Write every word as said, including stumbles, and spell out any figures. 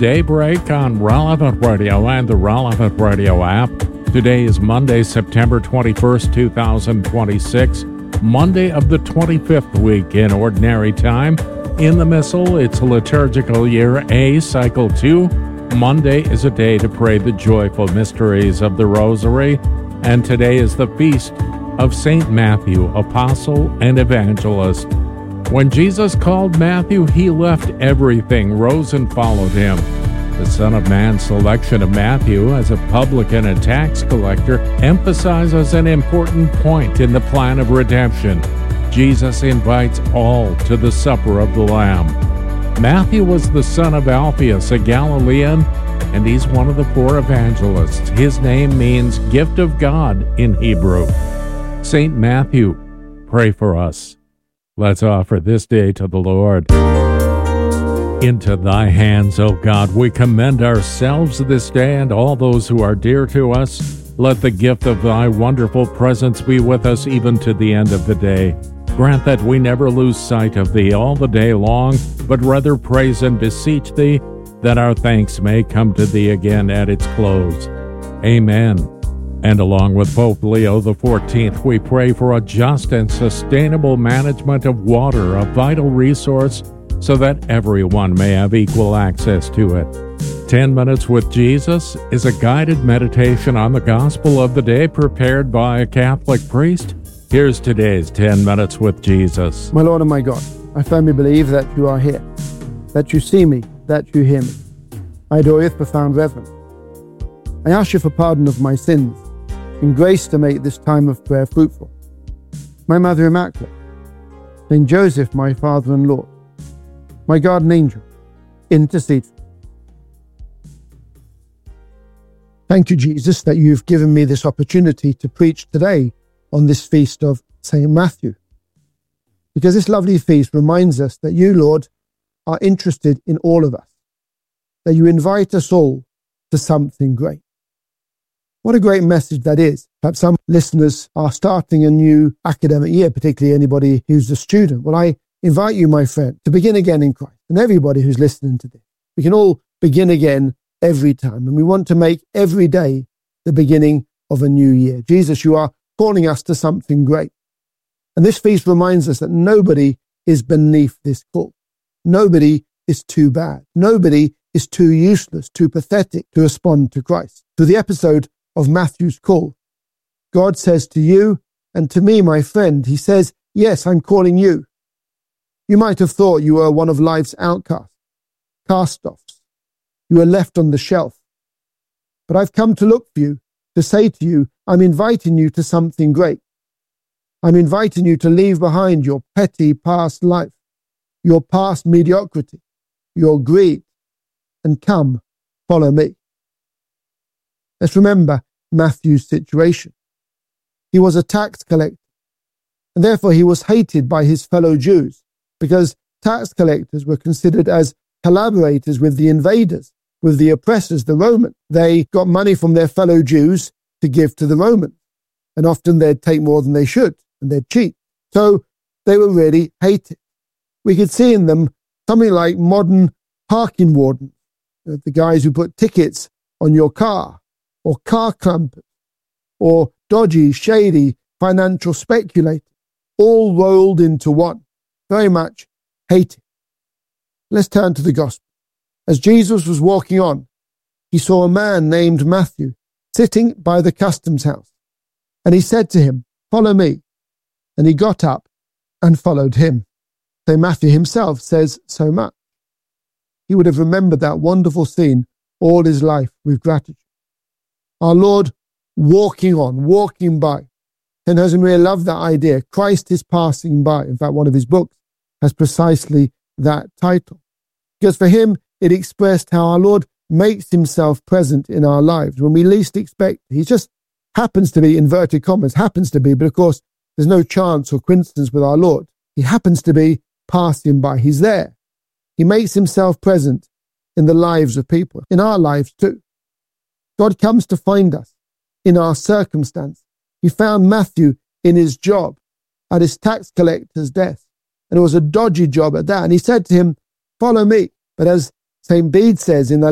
Daybreak on Relevant Radio and the Relevant Radio app. Today is Monday, September twenty-first, two thousand twenty-six, Monday of the twenty-fifth week in Ordinary Time. In the Missal, it's liturgical year A, cycle two. Monday is a day to pray the joyful mysteries of the Rosary, and today is the feast of Saint Matthew, Apostle and Evangelist. When Jesus called Matthew, he left everything, rose and followed him. The Son of Man's selection of Matthew as a publican and tax collector emphasizes an important point in the plan of redemption. Jesus invites all to the supper of the Lamb. Matthew was the son of Alphaeus, a Galilean, and he's one of the four evangelists. His name means gift of God in Hebrew. Saint Matthew, pray for us. Let's offer this day to the Lord. Into thy hands, O God, we commend ourselves this day and all those who are dear to us. Let the gift of thy wonderful presence be with us even to the end of the day. Grant that we never lose sight of thee all the day long, but rather praise and beseech thee, that our thanks may come to thee again at its close. Amen. And along with Pope Leo the fourteenth, we pray for a just and sustainable management of water, a vital resource, so that everyone may have equal access to it. Ten Minutes with Jesus is a guided meditation on the gospel of the day prepared by a Catholic priest. Here's today's Ten Minutes with Jesus. My Lord and my God, I firmly believe that you are here, that you see me, that you hear me. I adore you with profound reverence. I ask you for pardon of my sins, and grace to make this time of prayer fruitful. My Mother Immaculate, Saint Joseph, my Father and Lord, my guardian angel, intercede for me. Thank you, Jesus, that you've given me this opportunity to preach today on this feast of Saint Matthew, because this lovely feast reminds us that you, Lord, are interested in all of us, that you invite us all to something great. What a great message that is. Perhaps some listeners are starting a new academic year, particularly anybody who's a student. Well, I invite you, my friend, to begin again in Christ. And everybody who's listening to this, we can all begin again every time. And we want to make every day the beginning of a new year. Jesus, you are calling us to something great. And this feast reminds us that nobody is beneath this call. Nobody is too bad. Nobody is too useless, too pathetic to respond to Christ. To the episode of Matthew's call, God says to you and to me, my friend, he says, yes, I'm calling you. You might have thought you were one of life's outcasts, cast-offs. You were left on the shelf. But I've come to look for you, to say to you, I'm inviting you to something great. I'm inviting you to leave behind your petty past life, your past mediocrity, your greed, and come, follow me. Let's remember Matthew's situation. He was a tax collector, and therefore he was hated by his fellow Jews, because tax collectors were considered as collaborators with the invaders, with the oppressors, the Romans. They got money from their fellow Jews to give to the Romans, and often they'd take more than they should, and they'd cheat. So they were really hated. We could see in them something like modern parking wardens, the guys who put tickets on your car, or car clumpers, or dodgy, shady financial speculators, all rolled into one, very much hated. Let's turn to the gospel. As Jesus was walking on, he saw a man named Matthew sitting by the customs house, and he said to him, follow me. And he got up and followed him. So Matthew himself says so much. He would have remembered that wonderful scene all his life with gratitude. Our Lord walking on, walking by. Saint Josemaria loved that idea. Christ is passing by. In fact, one of his books has precisely that title. Because for him, it expressed how our Lord makes himself present in our lives when we least expect. He just happens to be, inverted commas, happens to be, but of course, there's no chance or coincidence with our Lord. He happens to be passing by. He's there. He makes himself present in the lives of people, in our lives too. God comes to find us in our circumstance. He found Matthew in his job at his tax collector's desk, and it was a dodgy job at that. And he said to him, follow me. But as Saint Bede says in the